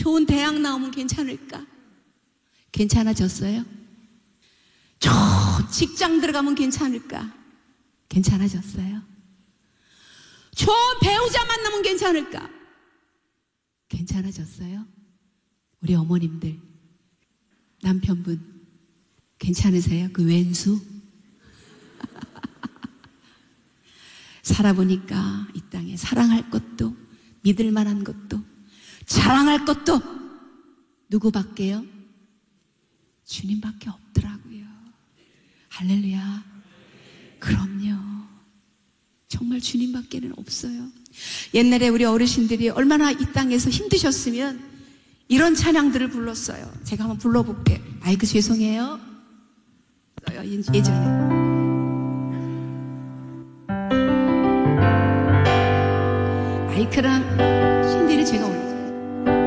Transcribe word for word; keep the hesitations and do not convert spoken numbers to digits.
좋은 대학 나오면 괜찮을까? 괜찮아졌어요? 좋은 직장 들어가면 괜찮을까? 괜찮아졌어요? 좋은 배우자 만나면 괜찮을까? 괜찮아졌어요? 우리 어머님들, 남편분 괜찮으세요? 그 왼수? 살아보니까 이 땅에 사랑할 것도 믿을 만한 것도 자랑할 것도 누구밖에요? 주님밖에 없더라고요. 할렐루야. 그럼요. 정말 주님밖에는 없어요. 옛날에 우리 어르신들이 얼마나 이 땅에서 힘드셨으면 이런 찬양들을 불렀어요. 제가 한번 불러볼게요. 아이고 죄송해요. 예전에 마이크랑 신디를 제가 올려